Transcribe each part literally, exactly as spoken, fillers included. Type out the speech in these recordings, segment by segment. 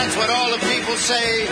That's what all the people say.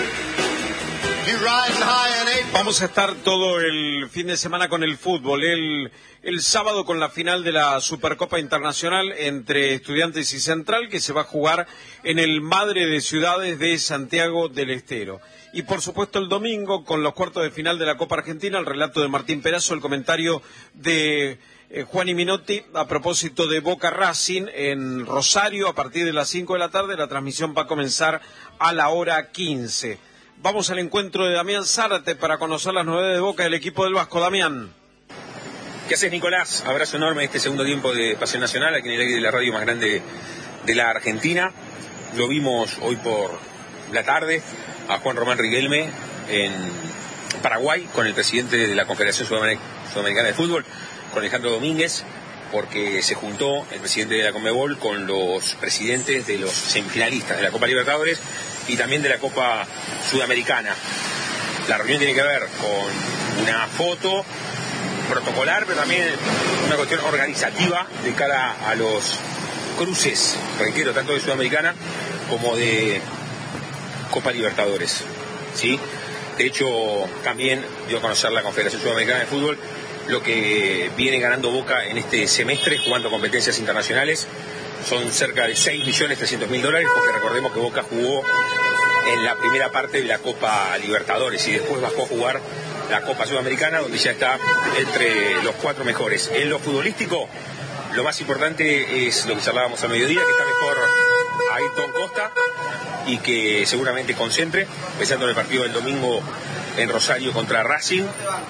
Vamos a estar todo el fin de semana con el fútbol. El, el sábado con la final de la Supercopa Internacional entre Estudiantes y Central, que se va a jugar en el Madre de Ciudades de Santiago del Estero. Y por supuesto el domingo con los cuartos de final de la Copa Argentina, el relato de Martín Perazo, el comentario de eh, Juan y Minotti a propósito de Boca Racing en Rosario a partir de las cinco de la tarde. La transmisión va a comenzar a la hora quince. Vamos al encuentro de Damián Zárate para conocer las novedades de Boca del equipo del Vasco. Damián. ¿Qué haces, Nicolás? Abrazo enorme este segundo tiempo de Pasión Nacional, aquí en el aire de la radio más grande de la Argentina. Lo vimos hoy por la tarde a Juan Román Riquelme en Paraguay con el presidente de la Confederación Sudamericana de Fútbol, con Alejandro Domínguez, porque se juntó el presidente de la Conmebol con los presidentes de los semifinalistas de la Copa Libertadores y también de la Copa Sudamericana. La reunión tiene que ver con una foto protocolar, pero también una cuestión organizativa de cara a los cruces, reitero, tanto de Sudamericana como de Copa Libertadores, ¿sí? De hecho, también dio a conocer la Confederación Sudamericana de Fútbol lo que viene ganando Boca en este semestre jugando competencias internacionales. Son cerca de seis millones trescientos mil dólares, porque recordemos que Boca jugó en la primera parte de la Copa Libertadores y después bajó a jugar la Copa Sudamericana, donde ya está entre los cuatro mejores. En lo futbolístico, lo más importante es lo que charlábamos al mediodía, que está mejor Ayrton Costa y que seguramente concentre, pensando en el partido del domingo en Rosario contra Racing.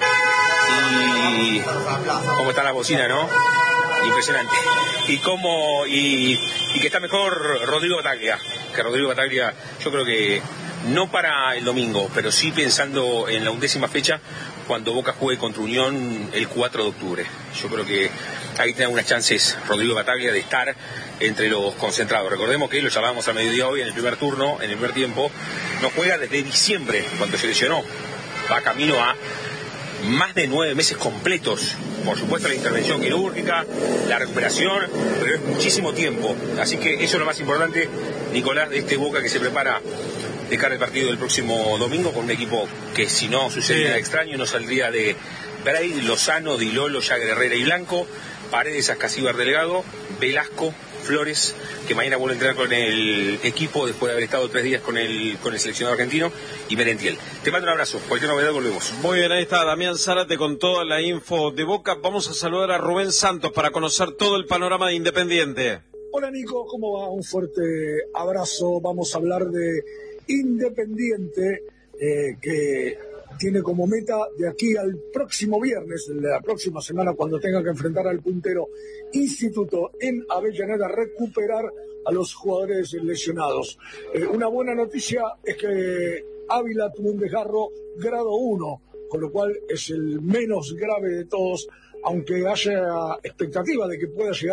Y cómo está la bocina, ¿no? Impresionante. Y cómo y, y que está mejor Rodrigo Bataglia, que Rodrigo Bataglia, yo creo que no para el domingo, pero sí pensando en la undécima fecha, cuando Boca juegue contra Unión el cuatro de octubre. Yo creo que ahí tiene algunas chances Rodrigo Bataglia de estar entre los concentrados. Recordemos que lo llamábamos a mediodía hoy en el primer turno, en el primer tiempo, no juega desde diciembre, cuando se lesionó. Va camino a más de nueve meses completos. Por supuesto la intervención quirúrgica, la recuperación, pero es muchísimo tiempo. Así que eso es lo más importante, Nicolás, de este Boca que se prepara de cara al partido del próximo domingo con un equipo que, si no sucede nada extraño, no saldría de Braid, Lozano, Di Lolo, Jagger, Herrera y Blanco, Paredes, Ascasíbar, Delgado, Velasco, Flores, que mañana vuelve a entrenar con el equipo después de haber estado tres días con el con el seleccionado argentino, y Merentiel. Te mando un abrazo, cualquier novedad volvemos. Muy bien, ahí está Damián Zárate con toda la info de Boca. Vamos a saludar a Rubén Santos para conocer todo el panorama de Independiente. Hola Nico, ¿cómo va? Un fuerte abrazo. Vamos a hablar de Independiente, eh, que tiene como meta de aquí al próximo viernes, la próxima semana, cuando tenga que enfrentar al puntero Instituto en Avellaneda, recuperar a los jugadores lesionados. Eh, una buena noticia es que Ávila tuvo un desgarro grado uno, con lo cual es el menos grave de todos, aunque haya expectativa de que pueda llegar